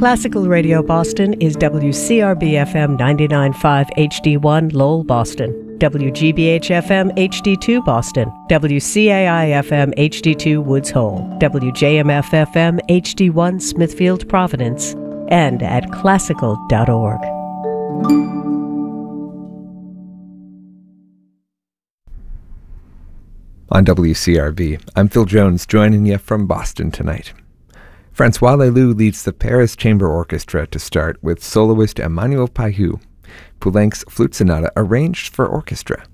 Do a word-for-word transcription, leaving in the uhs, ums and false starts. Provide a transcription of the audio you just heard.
Classical Radio Boston is W C R B F M ninety-nine point five H D one Lowell, Boston, W G B H F M H D two Boston, W C A I F M H D two Woods Hole, W J M F F M H D one Smithfield, Providence, and at classical dot org. On W C R B, I'm Phil Jones, joining you from Boston tonight. Francois Leloux leads the Paris Chamber Orchestra to start with soloist Emmanuel Payou, Poulenc's Flute Sonata arranged for orchestra.